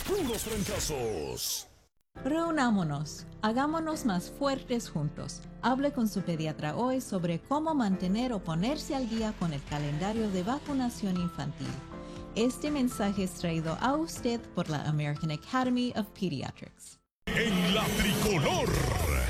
puros trancazos. Reunámonos, hagámonos más fuertes juntos. Hable con su pediatra hoy sobre cómo mantener o ponerse al día con el calendario de vacunación infantil. Este mensaje es traído a usted por la American Academy of Pediatrics. En la tricolor.